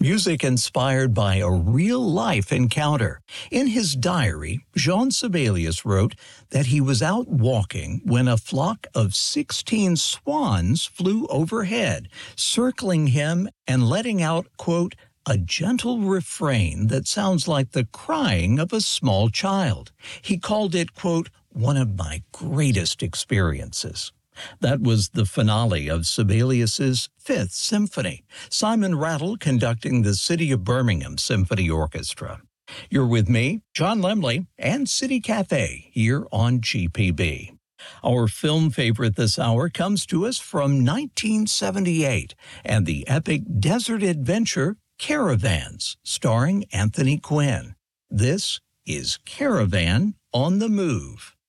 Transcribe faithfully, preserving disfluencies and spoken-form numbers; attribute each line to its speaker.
Speaker 1: Music inspired by a real-life encounter. In his diary, Jean Sibelius wrote that he was out walking when a flock of sixteen swans flew overhead, circling him and letting out, quote, a gentle refrain that sounds like the crying of a small child. He called it, quote, one of my greatest experiences. That was the finale of Sibelius's Fifth Symphony, Simon Rattle conducting the City of Birmingham Symphony Orchestra. You're with me, John Lemley, and City Cafe here on G P B. Our film favorite this hour comes to us from nineteen seventy-eight and the epic desert adventure Caravans, starring Anthony Quinn. This is Caravan on the Move.